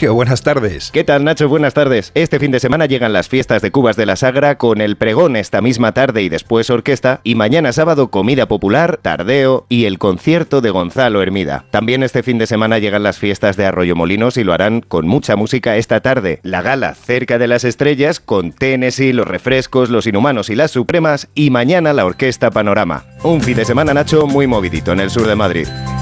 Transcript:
Sergio, buenas tardes. ¿Qué tal, Nacho? Buenas tardes. Este fin de semana llegan las fiestas de Cubas de la Sagra con el pregón esta misma tarde y después orquesta, y mañana sábado comida popular, tardeo y el concierto de Gonzalo Hermida. También este fin de semana llegan las fiestas de Arroyomolinos y lo harán con mucha música esta tarde. La gala Cerca de las Estrellas con Tennessee, Los Refrescos, Los Inhumanos y Las Supremas, y mañana la Orquesta Panorama. Un fin de semana, Nacho, muy movidito en el sur de Madrid.